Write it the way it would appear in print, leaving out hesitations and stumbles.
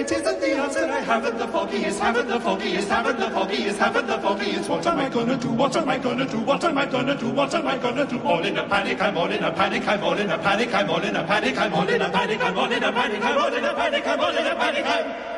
it isn't the answer. I haven't the foggiest, haven't the foggiest, haven't the foggiest, haven't the foggiest. What am I gonna do? What am I gonna do? What am I gonna do? What am I gonna do? All in a panic, I'm all in a panic, I'm all in a panic, I'm all in a panic, I'm all in a panic, I'm all in a panic, I'm all in a panic, I'm all in a panic, I'm